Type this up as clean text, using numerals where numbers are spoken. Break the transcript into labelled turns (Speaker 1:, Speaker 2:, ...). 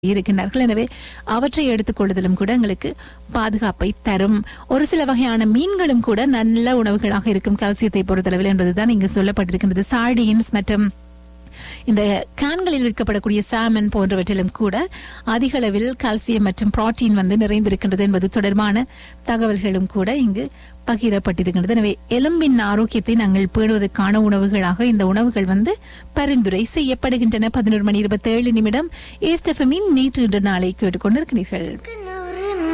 Speaker 1: இருக்கின்றார்கள். எனவே அவற்றை எடுத்துக்கொள்வதிலும் கூட எங்களுக்கு பாதுகாப்பை தரும். ஒரு சில வகையான மீன்களும் கூட நல்ல உணவுகளாக இருக்கும் கால்சியத்தை பொறுத்தளவில் என்பதுதான் இங்கு சொல்லப்பட்டிருக்கின்றது. சார்டின்ஸ் மற்றும் இந்த கேன்களில் விற்கப்படக்கூடிய சாமன் போன்றவற்றிலும் கூட அதிக அளவில் கால்சியம் மற்றும் புரோட்டீன் நிறைந்திருக்கின்றது என்பது தொடர்பான தகவல்களும் கூட இங்கு பகிரப்பட்டிருக்கின்றது. எனவே எலும்பின் ஆரோக்கியத்தை நாங்கள் பேணுவதற்கான உணவுகளாக இந்த உணவுகள் பரிந்துரை செய்யப்படுகின்றன. 11:27 ஈஸ்ட் எஃப்எம்மின் நேற்று இன்று நாளை கேட்டுக்கொண்டிருக்கிறீர்கள்.